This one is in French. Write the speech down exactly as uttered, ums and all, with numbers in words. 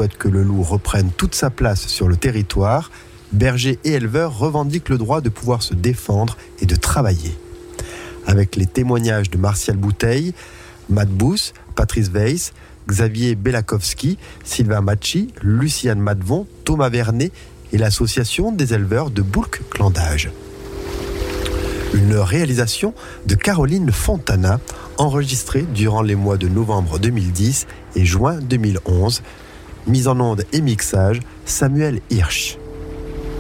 souhaitent que le loup reprenne toute sa place sur le territoire, bergers et éleveurs revendiquent le droit de pouvoir se défendre et de travailler. Avec les témoignages de Martial Bouteille, Matt Booth, Patrice Weiss, Xavier Belakowski, Sylvain Machi, Luciane Matvon, Thomas Vernet et l'association des éleveurs de Boulques-Clandage. Une réalisation de Caroline Fontana, enregistrée durant les mois de novembre deux mille dix et juin deux mille onze. Mise en onde et mixage, Samuel Hirsch.